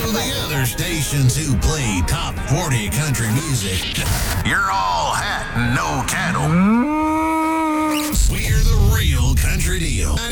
the other stations who play top 40 country music, you're all hat and no cattle. We're the real country deal.